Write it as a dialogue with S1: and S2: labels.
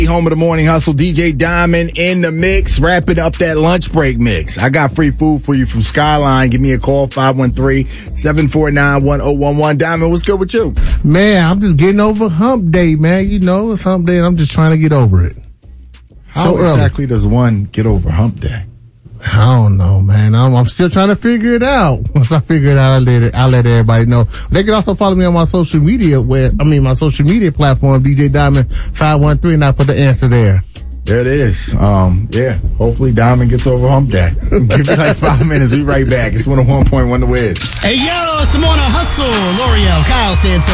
S1: Home of the Morning Hustle, DJ Diamond in the mix, wrapping up that lunch break mix. I got free food for you from Skyline. Give me a call, 513-749-1011. Diamond, what's good with you?
S2: Man, I'm just getting over hump day, man. You know, it's hump day and I'm just trying to get over it.
S1: How exactly does one get over hump day?
S2: I don't know, man. I'm still trying to figure it out. Once I figure it out, I'll let everybody know. They can also follow me on my social media my social media platform, DJ Diamond 513, and I put the answer there.
S1: There it is. Hopefully Diamond gets over hump day. Give me like 5 minutes. We right back. It's 101.1 The Wiz.
S3: Hey, yo, Simona Hustle, L'Oreal, Kyle Santos.